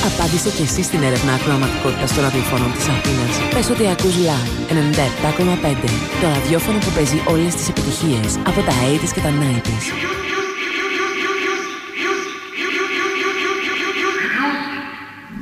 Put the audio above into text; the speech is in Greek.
Απάντησε και εσύ στην έρευνα ακροαματικότητας των ραδιοφώνων της Αθήνας. Πες ότι ακούς Live 97,5. Το ραδιόφωνο που παίζει όλες τις επιτυχίες από τα 80's και τα 90's.